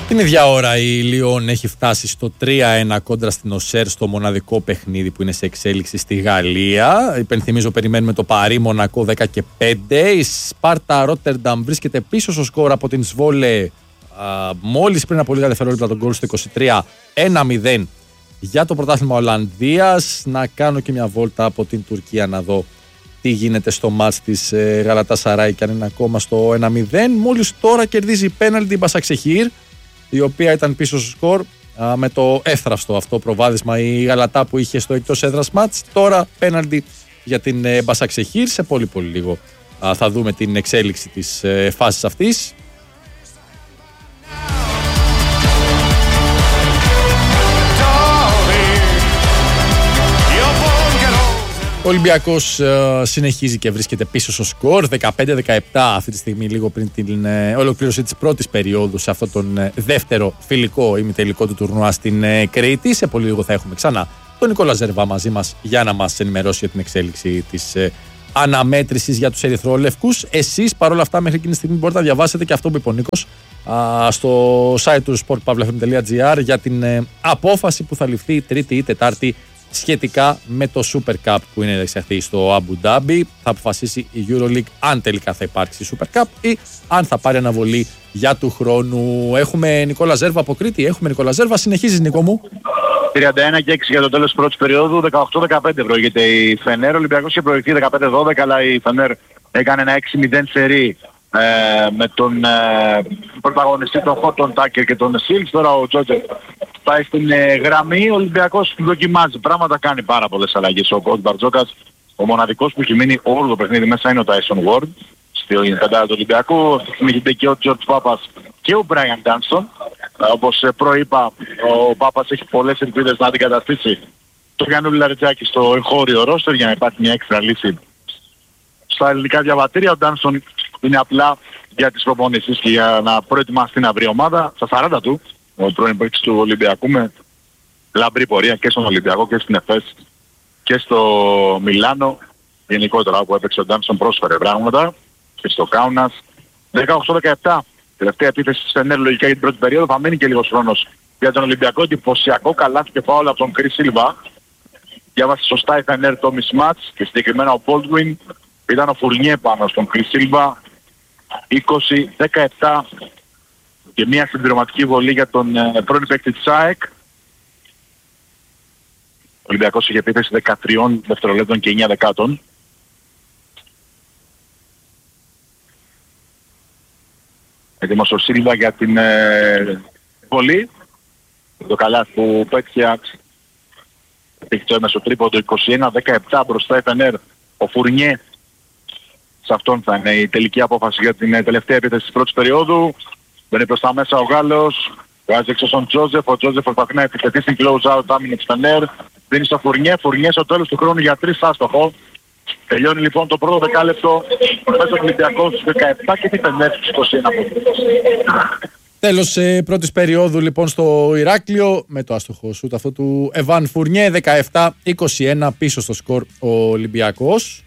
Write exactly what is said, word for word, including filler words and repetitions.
Την ίδια ώρα η Λιόν έχει φτάσει στο τρία ένα κόντρα στην Οσέρ στο μοναδικό παιχνίδι που είναι σε εξέλιξη στη Γαλλία. Υπενθυμίζω, περιμένουμε το Παρί Μονακό δέκα και πέντε. Η Σπάρτα Ρότερνταμ βρίσκεται πίσω στο σκορ από την Σβόλε μόλις πριν από λίγα δευτερόλεπτα τον γκολ στο είκοσι τρία ένα μηδέν για το πρωτάθλημα Ολλανδίας. Να κάνω και μια βόλτα από την Τουρκία να δω τι γίνεται στο μάτς της ε, Γαλατασαράι και αν είναι ακόμα στο ένα μηδέν. Μόλις τώρα κερδίζει πέναλτι η Μπασαξεχήρ, η οποία ήταν πίσω στο σκορ α, με το εύθραυστο αυτό προβάδισμα η Γαλατά που είχε στο εκτός έδρας μάτς. Τώρα πέναλτι για την ε, Μπασαξεχήρ. Σε πολύ πολύ λίγο α, θα δούμε την εξέλιξη της ε, φάσης αυτής. Ο Ολυμπιακός ε, συνεχίζει και βρίσκεται πίσω στο σκορ δεκαπέντε δεκαεπτά αυτή τη στιγμή, λίγο πριν την ε, ολοκλήρωση της πρώτης περίοδου σε αυτόν τον ε, δεύτερο φιλικό ημιτελικό του τουρνουά στην ε, Κρήτη. Σε πολύ λίγο θα έχουμε ξανά τον Νικόλα Ζέρβα μαζί μας για να μας ενημερώσει για την εξέλιξη της ε, αναμέτρησης για τους ερυθρόλευκους. Εσείς παρόλα αυτά μέχρι εκείνη τη στιγμή μπορείτε να διαβάσετε και αυτό που είπε ο Νίκος α, στο site του σπορτ παύλα εφ εμ τελεία τζι άρ για την ε, απόφαση που θα ληφθεί Τρίτη ή Τετάρτη σχετικά με το Super Cup που είναι εξαχθεί στο Αμπου Ντάμπι. Θα αποφασίσει η EuroLeague αν τελικά θα υπάρξει Super Cup ή αν θα πάρει αναβολή για του χρόνου. Έχουμε Νικόλα Ζέρβα από Κρήτη. Έχουμε Νικόλα Ζέρβα. Συνεχίζεις, Νίκο μου. τριάντα ένα και έξι για το τέλος της πρώτης περίοδου. δεκαοκτώ δεκαπέντε προηγείται η Φενέρ. Ο Ολυμπιακός είχε προηγηθεί δεκαπέντε δώδεκα, αλλά η Φενέρ έκανε ένα έξι μηδέν σερί ε, με τον ε, πρωταγωνιστή τον Χότον Τάκερ και τον Σίλς. Τώρα ο Τζότζερ πάει στην ε, γραμμή. Ο Ολυμπιακός δοκιμάζει πράγματα, κάνει πάρα πολλές αλλαγές. Ο Κος Μπαρτζόκας, ο μοναδικός που έχει μείνει όλο το παιχνίδι μέσα είναι ο Τάισον Ward στην πεντάδα του Ολυμπιακού. Έχει και ο Τζορτζ Πάπας και ο Μπράιαν Ντάνστον. Όπως ε, προείπα, ο Πάπας έχει πολλές ελπίδες να αντικαταστήσει το Γιαννούλη Λαριτζάκη στο εγχώριο ρόστερ για να υπάρχει μια έξτρα λύση στα ελληνικά διαβατήρια. Ο Ντάνστον είναι απλά για τις προπονήσεις και για να προετοιμαστεί να βρει ομάδα. Στα σαράντα του, ο πρώην παίκτης του Ολυμπιακού με λαμπρή πορεία και στον Ολυμπιακό και στην ΕΦΕΣ και στο Μιλάνο. Γενικότερα όπου έπαιξε ο Ντάνστον πρόσφερε πράγματα και στο Κάουνας. δεκαοκτώ δεκαεπτά. Τελευταία επίθεση της Φενέρ λογικά για την πρώτη περίοδο. Θα μείνει και λίγος χρόνος για τον Ολυμπιακό. Εντυπωσιακό καλάθι και φάουλ από τον Κρις Σίλβα. Διάβασε σωστά η Φενέρ το mismatch και συγκεκριμένα ο Baldwin. Ήταν ο Φουρνιέ πάνω στον Κρις Σίλβα. είκοσι δεκαεπτά και μια συμπληρωματική βολή για τον ε, πρώην παίκτη της ΑΕΚ. Ο Ολυμπιακός είχε επίθεση δεκατρία δευτερολέπτων και εννιά δεκάτων. Έτοιμος ο Σίλβα για την ε, βολή. Το καλάθι που πέτυχε έχει το έμεσο τρίποντο είκοσι ένα δεκαεπτά μπροστά η Φενέρ. Ο Φουρνιέ, σε αυτόν θα είναι η τελική απόφαση για την τελευταία επίθεση της πρώτης περίοδου. Μπαίνει προς τα μέσα ο Γάλλος, βγάζει έξω στον Τζόζεφ, ο Τζόζεφ προσπαθεί να επιθετεί στην close-out άμυνα της Φενέρ. Δίνει στο Φουρνιέ, Φουρνιέ στο τέλος του χρόνου για τρεις άστοχο. Τελειώνει λοιπόν το πρώτο δεκάλεπτο με τον Ολυμπιακό στους δεκαεπτά και τη Φενέρ στους είκοσι ένα. Τέλος ε, πρώτης περίοδου λοιπόν στο Ηράκλειο με το άστοχο σούτ αυτό του Εβάν Φουρνιέ. Δεκαεπτά είκοσι ένα πίσω στο σκορ ο Ολυμπιακός.